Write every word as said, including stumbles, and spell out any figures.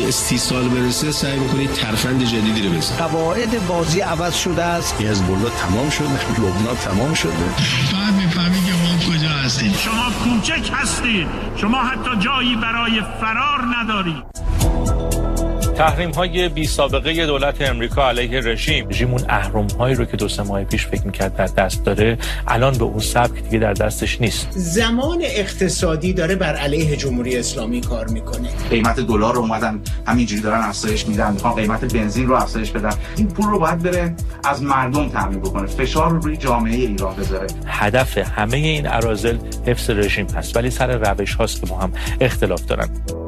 به سی سال برسه سعی میکنید ترفند جدیدی رو بزنید. قواعد بازی عوض شده است. حزب الله تمام شده، لبنان تمام شده. فهم میفهمی که ما کجا هستیم. شما کوچک هستید، شما حتی جایی برای فرار ندارید. تحریم‌های بی سابقه دولت امریکا علیه رژیم، رژیم اون اهرم‌هایی رو که دو سه ماه پیش فکر می‌کرد در دست داره، الان به اون سبک دیگه در دستش نیست. زمان اقتصادی داره بر علیه جمهوری اسلامی کار میکنه. قیمت دلار رو اومدن همینجوری دارن افزایش میدن، میخوان قیمت بنزین رو افزایش بدن. این پول رو باید بره از مردم تامین بکنه، فشار رو روی جامعه ایران بذاره. هدف همه این اراذل حفظ رژیم هست، ولی سر روش هاست که با هم اختلاف دارن.